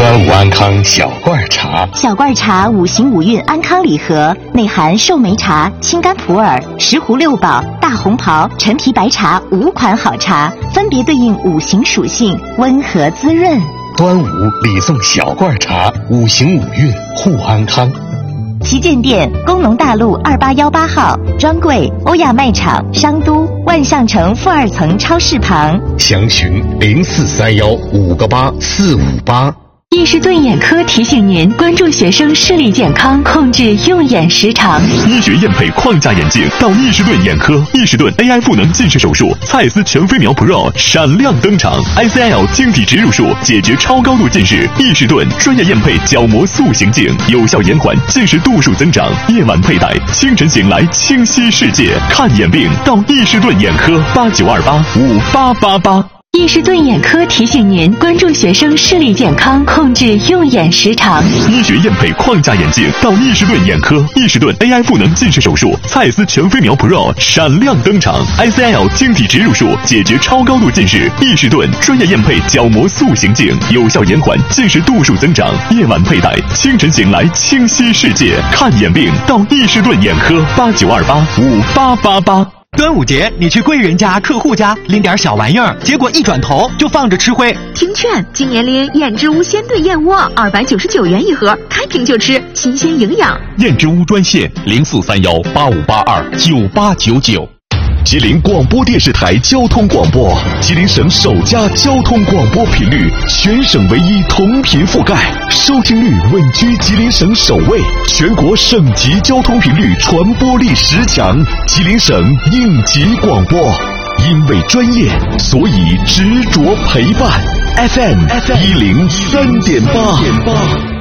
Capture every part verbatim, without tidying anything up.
端午安康小罐茶。 小罐茶五行五运安康礼盒，内含寿眉茶、青柑普洱、石斛六宝、大红袍、陈皮白茶五款好茶，分别对应五行属性，温和滋润。 端午礼送小罐茶，五行五运护安康。 旗舰店：工农大路二八幺八号，专柜：欧亚卖场商都万象城负二层超市旁。 详询零四三幺五个八四五八。 易士顿眼科提醒您关注学生视力健康，控制用眼时长。 医学验配框架眼镜到易士顿眼科，易士顿 A I 赋能近视手术，蔡司全飞秒 Pro 闪亮登场 ，I C L 晶体植入术解决超高度近视。易士顿专业验配角膜塑形镜，有效延缓近视度数增长。夜晚佩戴，清晨醒来清晰世界。看眼病到易士顿眼科，八九二八五八八八。 易士顿眼科提醒您关注学生视力健康，控制用眼时长。 医学验配框架眼镜到易士顿眼科，易士顿 A I 赋能近视手术，蔡司全飞秒 Pro 闪亮登场 ，I C L 晶体植入术解决超高度近视。易士顿专业验配角膜塑形镜，有效延缓近视度数增长。夜晚佩戴，清晨醒来清晰世界。看眼病到易士顿眼科，八九二八五八八八。 端午节，你去贵人家、客户家拎点小玩意儿，结果一转头就放着吃灰。 听劝，今年拎燕之屋鲜炖燕窝，二百九十九元一盒，开瓶就吃，新鲜营养。 燕之屋专线零四三幺八五八二九八九九。吉林广播电视台交通广播，吉林省首家交通广播频率，全省唯一同频覆盖，收听率稳居吉林省首位，全国省级交通频率传播力十强，吉林省应急广播。因为专业，所以执着陪伴。F M 一零三点八。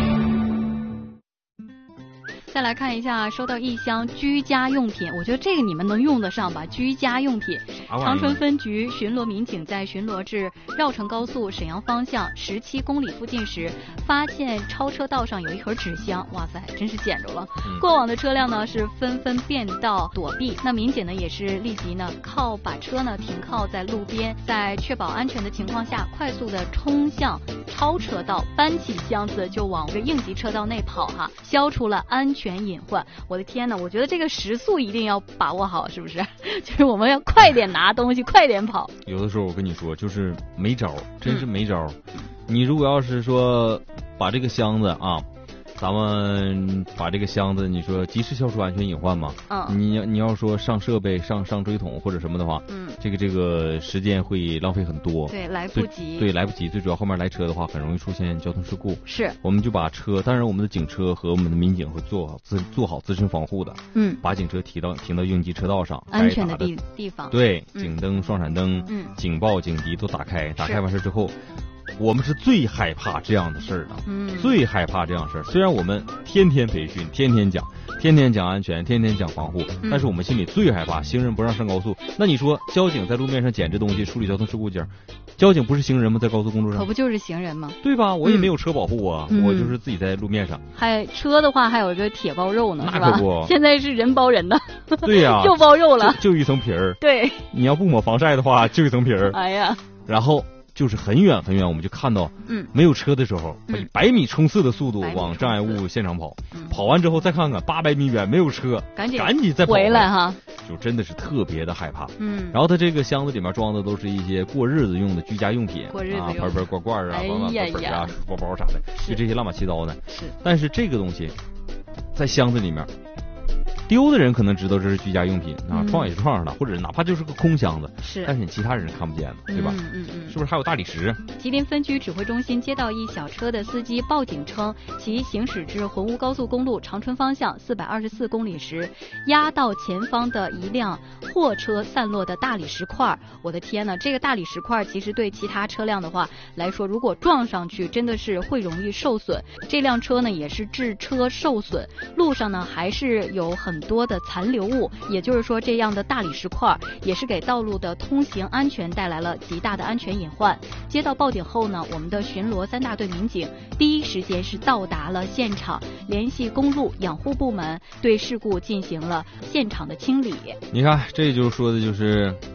再来看一下，收到一箱居家用品，我觉得这个你们能用得上吧？居家用品，长春分局巡逻民警在巡逻至绕城高速沈阳方向十七公里附近时，发现超车道上有一盒纸箱，哇塞，真是捡着了！嗯、过往的车辆呢是纷纷变道躲避，那民警呢也是立即呢靠把车呢停靠在路边，在确保安全的情况下，快速的冲向超车道，搬起箱子就往这个应急车道内跑哈，消除了安全隐患。我的天哪，我觉得这个时速一定要把握好，是不是？就是我们要快点拿东西，快点跑。 有的时候我跟你说，就是没招，真是没招。嗯、你如果要是说把这个箱子啊，咱们把这个箱子，你说及时消除安全隐患嘛？嗯。你你要说上设备、上上锥桶或者什么的话，嗯，这个这个时间会浪费很多。 对，来不及。 对，来不及。最主要后面来车的话，很容易出现交通事故。 是。我们就把车，当然我们的警车和我们的民警会做好自做好自身防护的。嗯。把警车提到停到应急车道上， 安全的地地方。 对，警灯、双闪灯、嗯，警报、警笛都打开，打开完事之后。我们是最害怕这样的事儿的，嗯，最害怕这样的事儿。虽然我们天天培训，天天讲，天天讲安全，天天讲防护，嗯、但是我们心里最害怕行人不让上高速。那你说，交警在路面上捡这东西，处理交通事故件，交警不是行人吗？在高速公路上， 可不就是行人吗？ 对吧？我也没有车保护啊，嗯、我就是自己在路面上。 还车的话，还有一个铁包肉呢， 那可不， 现在是人包人的。 对呀、啊， 又包肉了， 就, 就一层皮儿。 对， 你要不抹防晒的话，就一层皮儿。 哎呀， 然后。就是很远很远，我们就看到，嗯，没有车的时候，以百米冲刺的速度往障碍物现场跑，嗯、跑完之后再看看八百米远没有车， 赶紧赶紧再跑回来哈， 就真的是特别的害怕。嗯，然后它这个箱子里面装的都是一些过日子用的居家用品， 过日子用啊，盆盆罐罐啊， 哎呀呀， 啊，包包啥的，就这些乱七八糟的。是，但是这个东西在箱子里面。丢的人可能知道这是居家用品啊，撞也是撞上了，或者哪怕就是个空箱子， 是， 但是你其他人看不见的，对吧？ 嗯嗯嗯， 是不是还有大理石？ 吉林分局指挥中心接到一小车的司机报警称，其行驶至浑吴高速公路长春方向四百二十四公里时，压到前方的一辆货车散落的大理石块。我的天呐，这个大理石块其实对其他车辆的话来说，如果撞上去，真的是会容易受损。这辆车呢也是致车受损，路上呢还是有很多的残留物，也就是说这样的大理石块也是给道路的通行安全带来了极大的安全隐患。接到报警后呢，我们的巡逻三大队民警第一时间是到达了现场，联系公路养护部门对事故进行了现场的清理。 你看，这就说的就是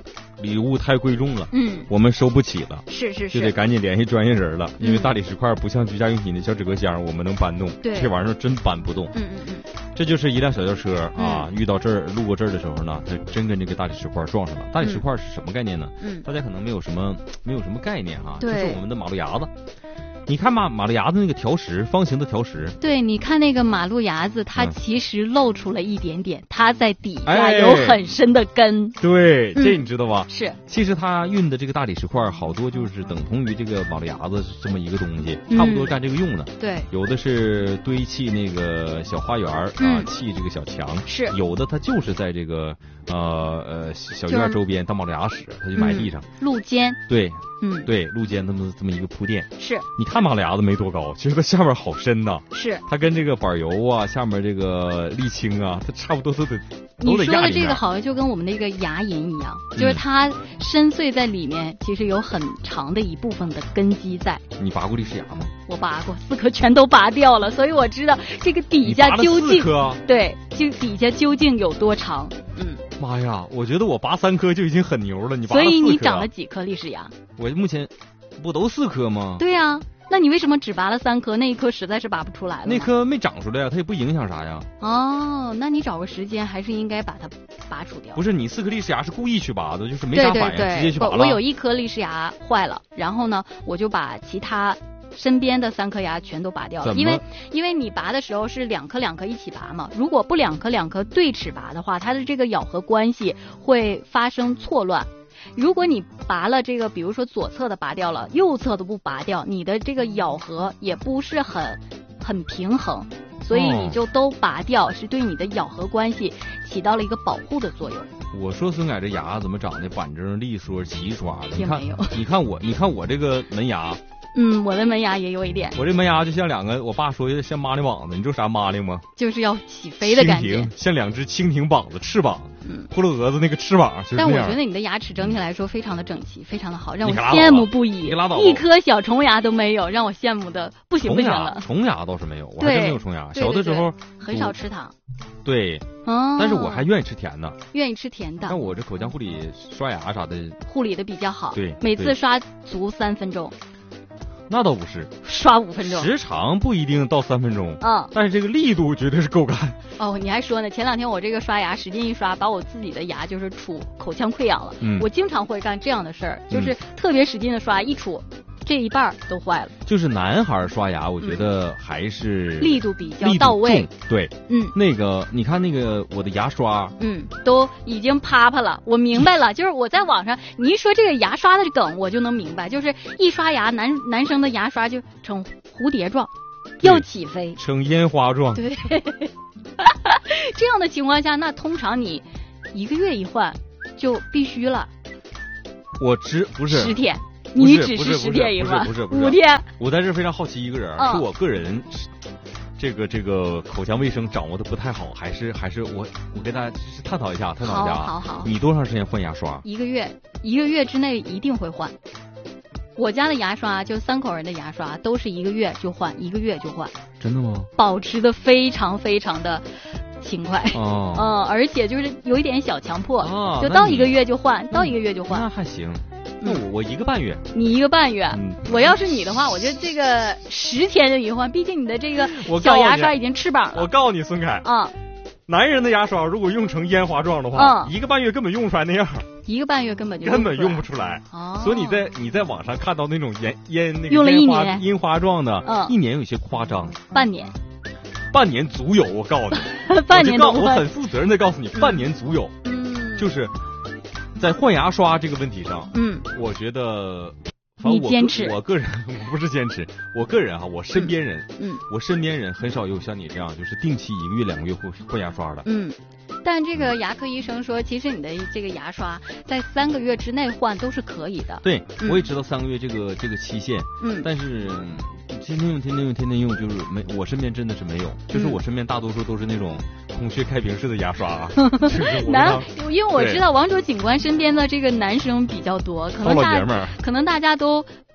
礼物太贵重了， 嗯， 我们收不起了， 是是是， 就得赶紧联系专业人了，因为大理石块不像居家用品的小纸壳箱，我们能搬动， 对， 这玩意儿真搬不动， 嗯嗯嗯， 这就是一辆小轿车啊， 嗯、 遇到这儿路过这儿的时候呢，它真跟这个大理石块撞上了。大理石块是什么概念呢？ 嗯， 大家可能没有什么没有什么概念啊， 对， 就是我们的马路牙子。你看马马路牙子那个条石，方形的条石。 对，你看那个马路牙子，它其实露出了一点点，它在底下有很深的根。 哎、对，这你知道吧？ 嗯、是。 其实它运的这个大理石块，好多就是等同于这个马路牙子这么一个东西，嗯、差不多干这个用的。 对。 有的是堆砌那个小花园啊， 嗯、 砌这个小墙。 是。 有的它就是在这个呃呃小院周边当马路牙使，它就埋地上。 嗯、路肩。 对。 嗯， 对，路肩这么这么一个铺垫， 是。 你看马路牙子没多高，其实它下面好深呐。 是。 它跟这个板油啊，下面这个沥青啊，它差不多都得。 你说的这个好像就跟我们那个牙龈一样，嗯、就是它深邃在里面，其实有很长的一部分的根基在。 你拔过历史牙吗？ 我拔过，四颗全都拔掉了，所以我知道这个底下究竟你拔了四颗对，就底下究竟有多长。嗯。 妈呀，我觉得我拔三颗就已经很牛了，你拔了四颗。 所以你长了几颗历史牙？ 我目前不都四颗吗？ 对呀、啊，那你为什么只拔了三颗？那一颗实在是拔不出来了。 那颗没长出来呀，它也不影响啥呀。 哦，那你找个时间还是应该把它拔除掉。 不是，你四颗历史牙是故意去拔的，就是没啥反应， 对对对， 直接去拔了。 我有一颗历史牙坏了，然后呢，我就把其他身边的三颗牙全都拔掉了，因为因为你拔的时候是两颗两颗一起拔嘛，如果不两颗两颗对齿拔的话，它的这个咬合关系会发生错乱。如果你拔了这个，比如说左侧的拔掉了，右侧的不拔掉，你的这个咬合也不是很很平衡，所以你就都拔掉，是对你的咬合关系起到了一个保护的作用。 我说孙凯这牙怎么长得板正利索齐刷的？你看， 没有你看我，你看我这个门牙。 嗯，我的门牙也有一点。 我这门牙就像两个，我爸说有点像麻铃膀子，你知道啥麻铃吗？ 就是要起飞的感觉， 像两只蜻蜓膀子，翅膀，嗯，扑棱蛾子那个翅膀。 但我觉得你的牙齿整体来说非常的整齐，非常的好，让我羡慕不已。一颗小虫牙都没有，让我羡慕的不行不行了。 虫牙倒是没有，我还真没有虫牙。小的时候很少吃糖。 对， 哦， 但是我还愿意吃甜的， 愿意吃甜的。 但我这口腔护理、刷牙啥的， 护理的比较好。 对， 每次刷足三分钟。 那倒不是， 刷五分钟， 时长不一定到三分钟， 嗯， 但是这个力度绝对是够干。 哦，你还说呢？前两天我这个刷牙使劲一刷，把我自己的牙就是杵口腔溃疡了。嗯，我经常会干这样的事儿，就是特别使劲的刷，一杵这一半都坏了。 就是男孩刷牙，我觉得还是、 嗯、力度比较到位。 对， 嗯， 那个你看那个我的牙刷， 嗯，都已经啪啪了。我明白了，就是我在网上你一说这个牙刷的梗，我就能明白，就是一刷牙，男男生的牙刷就成蝴蝶状，要起飞， 成烟花状。 对，这样的情况下，那通常你一个月一换就必须了。 我只不是十天。你只是十天一换， 不是不是五天。 我在这非常好奇一个人，嗯、是我个人这个这个口腔卫生掌握的不太好，还是还是我我跟大家探讨一下，探讨一下。 好好好。 你多长时间换牙刷？ 一个月，一个月之内一定会换。我家的牙刷就三口人的牙刷都是一个月就换，一个月就换。 真的吗？ 保持的非常非常的勤快。 哦。 嗯，而且就是有一点小强迫， 哦、 就到一个月就换，到一个月就换。 那还行。那我我一个半月， 你一个半月， 嗯、 我要是你的话，我觉得这个十天就一换，毕竟你的这个小牙刷已经翅膀了。 我告诉你，孙凯， 啊、嗯， 男人的牙刷如果用成烟花状的话， 嗯， 一个半月根本用不出来那样， 一个半月根本就根本用不出来。 哦， 所以你在你在网上看到那种烟烟那个用了一年樱花状的， 嗯， 一年有些夸张， 半年， 半年足有，我告诉你， 半年我就告我很负责任的告诉你，嗯、半年足有， 嗯， 就是。在换牙刷这个问题上， 嗯， 我觉得你坚持， 我个人我不是坚持，我个人哈、啊，我身边人， 嗯， 我身边人很少有像你这样，就是定期一个月、两个月换换牙刷的， 嗯。但这个牙科医生说，其实你的这个牙刷在三个月之内换都是可以的。 对，嗯、我也知道三个月这个这个期限， 嗯， 但是天天用、天天用、天天用，就是没，我身边真的是没有，就是我身边大多数都是那种孔雀开屏式的牙刷。 男，因为我知道王卓警官身边的这个男生比较多，可能大老爷们儿， 可能大家都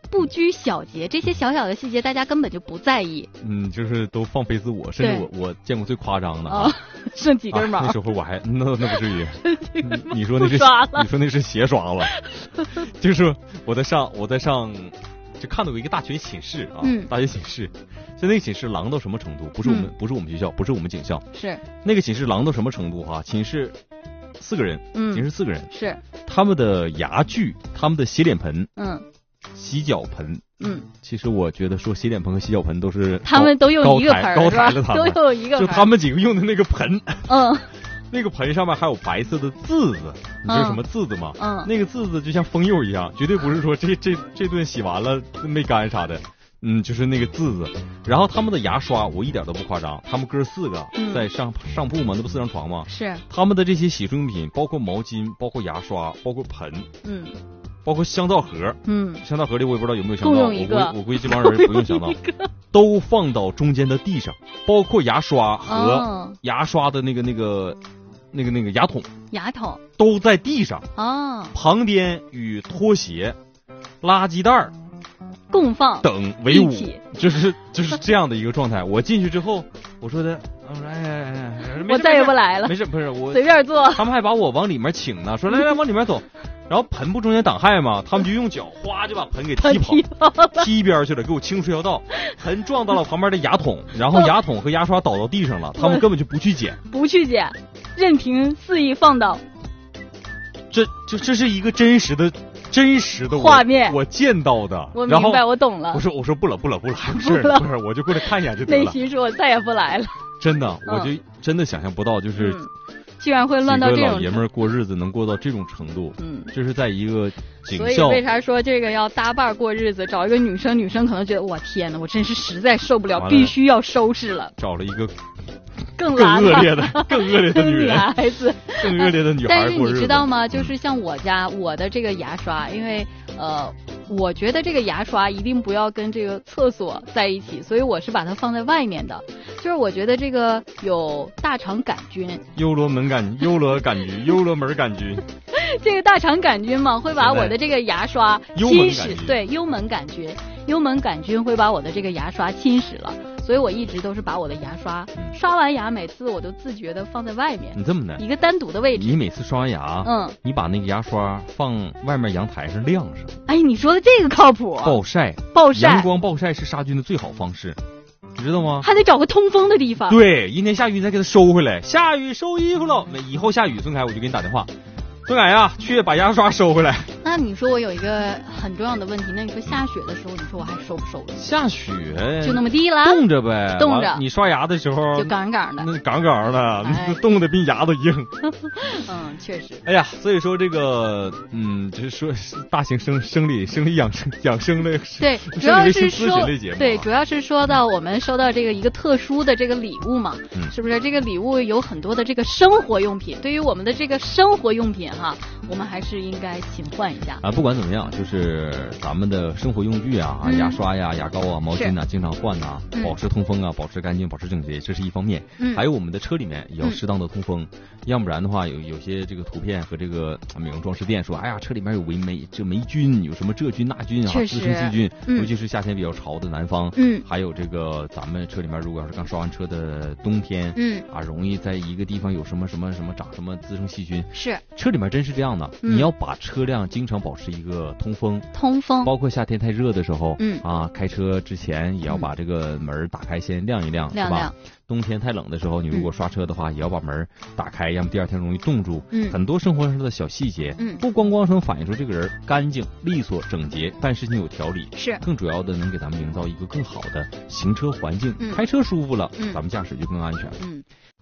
不拘小节，这些小小的细节大家根本就不在意。 嗯，就是都放飞自我，甚至我我见过最夸张的啊，剩几根毛。 啊、那时候我还那那不至于，你, 你说那是你说那是鞋刷了，就是我在上我在上。就看到过一个大学寝室啊，嗯、大学寝室，就那个寝室狼到什么程度？不是我们，嗯、不是我们学校，不是我们警校， 是那个寝室狼到什么程度哈、啊？寝室四个人，嗯，寝室四个人， 是他们的牙具、他们的洗脸盆， 嗯， 洗脚盆， 嗯， 其实我觉得说洗脸盆和洗脚盆都是他们都用一个盆， 高抬了他们， 都有一个盆， 就他们几个用的那个盆， 嗯。 那个盆上面还有白色的字子，你知道什么字子吗？ 嗯， 那个字子就像封釉一样，绝对不是说这这这顿洗完了没干啥的，嗯，就是那个字子。然后他们的牙刷，我一点都不夸张，他们哥四个在上、嗯、上铺嘛，那不四张床吗？ 是。 他们的这些洗漱用品，包括毛巾，包括牙刷，包括盆， 嗯， 包括香皂盒， 嗯， 香皂盒里我也不知道有没有香皂， 共用一个， 我估我估计这帮人不用香皂，都放到中间的地上，包括牙刷和牙刷的那个那个。那个那个牙筒， 牙筒都在地上哦， 旁边与拖鞋、垃圾袋共放等为伍，就是就是这样的一个状态。我进去之后，我说的，我说哎哎哎， 我再也不来了， 没事不是我随便坐。 他们还把我往里面请呢，说来来往里面走，然后盆不中间挡害嘛，他们就用脚哗就把盆给踢跑，踢一边去了，给我清出条道。盆撞到了旁边的牙筒，然后牙筒和牙刷倒到地上了，他们根本就不去捡， 不去捡。任凭肆意放倒， 这这这是一个真实的、真实的画面， 我见到的。 我明白，我懂了。 我说我说不了不了不了，不是不是，我就过来看一眼就得了。 内心说我再也不来了。 真的，我就真的想象不到，就是。 嗯居然会乱到这种， 老爷们儿过日子能过到这种程度， 嗯， 这是在一个警校。 所以为啥说这个要搭伴过日子？找一个女生，女生可能觉得我天哪，我真是实在受不了，必须要收拾了。 找了一个更更恶劣的、更恶劣的女人， 女孩子， 更恶劣的女孩过日子。 但是你知道吗？就是像我家我的这个牙刷，因为呃，我觉得这个牙刷一定不要跟这个厕所在一起，所以我是把它放在外面的。就是我觉得这个有大肠杆菌， 优罗门杆优罗杆菌，优罗门杆菌。 这个大肠杆菌嘛，会把我的这个牙刷侵蚀，对，幽门杆菌，幽门杆菌会把我的这个牙刷侵蚀了，所以我一直都是把我的牙刷、嗯、刷完牙，每次我都自觉的放在外面。 你这么的， 一个单独的位置。 你每次刷完牙， 嗯， 你把那个牙刷放外面阳台上晾上。 哎，你说的这个靠谱。 暴晒， 暴晒， 阳光暴晒是杀菌的最好方式。你知道吗？ 还得找个通风的地方。 对，阴天下雨你再给它收回来。下雨收衣服了，以后下雨孙凯我就给你打电话。孙凯呀，去把牙刷收回来。 那你说我有一个很重要的问题，那你说下雪的时候，你说我还收不收了？ 下雪就那么地了， 冻着呗， 冻着。 你刷牙的时候就杠杠的， 那杠杠的，哎、冻得比牙都硬。 嗯，确实。 哎呀，所以说这个，嗯，就是说大型生生理生理养生养生类， 对，主要是说啊、 对，主要是说到我们收到这个一个特殊的这个礼物嘛， 嗯、 是不是？这个礼物有很多的这个生活用品，对于我们的这个生活用品哈，我们还是应该勤换一下啊。不管怎么样，就是咱们的生活用具啊， 嗯、 牙刷呀、牙膏啊、毛巾啊，经常换呐、 嗯， 保持通风啊，保持干净，保持整洁，这是一方面。 嗯， 还有我们的车里面也要适当的通风，嗯、要不然的话，有有些这个图片和这个美容装饰店说，哎呀，车里面有霉霉这霉菌，有什么这菌那菌啊，滋生细菌， 嗯、 尤其是夏天比较潮的南方， 嗯， 还有这个咱们车里面如果要是刚刷完车的冬天， 嗯， 啊，容易在一个地方有什么什么什么长什么滋生细菌， 是车里面真是这样的， 嗯、 你要把车辆经常保持一个通风， 通风， 包括夏天太热的时候， 嗯啊，开车之前也要把这个门打开，先晾一晾， 晾是吧？冬天太冷的时候，你如果刷车的话，嗯、也要把门打开，要么第二天容易冻住。 嗯， 很多生活上的小细节， 嗯， 不光光能反映出这个人干净、利索、整洁，办事情有条理， 是更主要的能给咱们营造一个更好的行车环境， 嗯、 开车舒服了， 嗯、 咱们驾驶就更安全了。 嗯。